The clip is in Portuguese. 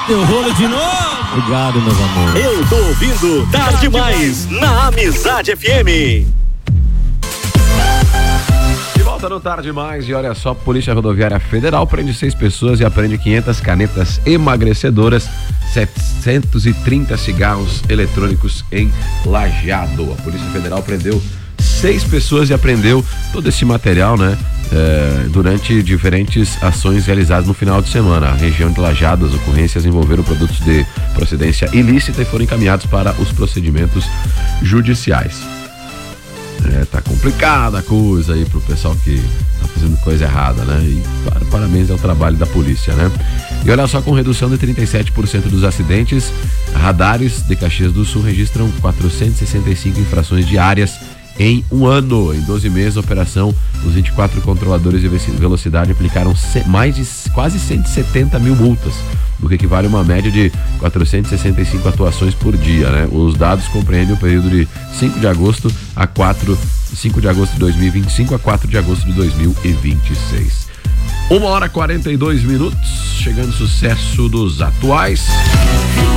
Deu rolo de novo. Obrigado, meus amores. Eu tô ouvindo Tarde Demais na Amizade FM. De volta no Tarde Demais e olha só, Polícia Rodoviária Federal prende 6 pessoas e apreende 500 canetas emagrecedoras, 730 cigarros eletrônicos em Lajeado. A Polícia Federal prendeu 6 pessoas e apreendeu todo esse material, né? Durante diferentes ações realizadas no final de semana. A região de Lajeado, as ocorrências envolveram produtos de procedência ilícita e foram encaminhados para os procedimentos judiciais. Tá complicada a coisa aí pro pessoal que tá fazendo coisa errada, né? E parabéns ao trabalho da polícia, né? E olha só, com redução de 37% dos acidentes, radares de Caxias do Sul registram 465 infrações diárias em um ano. Em 12 meses de operação, os 24 controladores de velocidade aplicaram quase 170 mil multas, o que equivale a uma média de 465 atuações por dia, né? Os dados compreendem o período de 5 de agosto de 2025 a 4 de agosto de 2026. 1h42, chegando sucesso dos atuais.